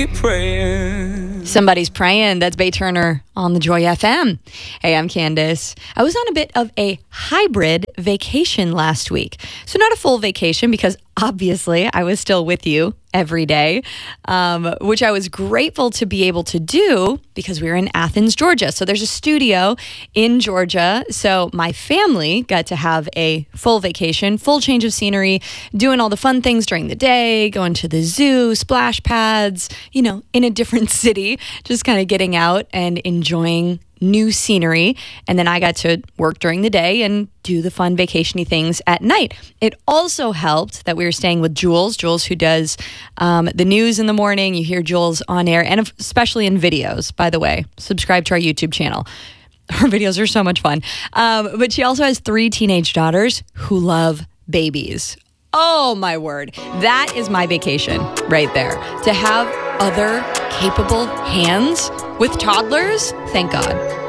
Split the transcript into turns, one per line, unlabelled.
be praying.
Somebody's praying. That's Bay Turner on the Joy FM. Hey, I'm Candace. I was on a bit of a hybrid vacation last week. So not a full vacation because obviously I was still with you every day, which I was grateful to be able to do because we were in Athens, Georgia. So there's a studio in Georgia. So my family got to have a full vacation, full change of scenery, doing all the fun things during the day, going to the zoo, splash pads, in a different city, just kind of getting out and enjoying new scenery. And then I got to work during the day and do the fun vacation-y things at night. It also helped that we were staying with Jules, who does the news in the morning. You hear Jules on air, and especially in videos, by the way. Subscribe to our YouTube channel. Her videos are so much fun. But she also has 3 teenage daughters who love babies. Oh, my word. That is my vacation right there. To have other capable hands with toddlers, thank God.